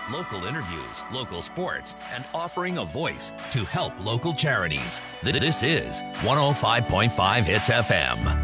Local interviews, local sports, and offering a voice to help local charities. This is 105.5 Hits FM.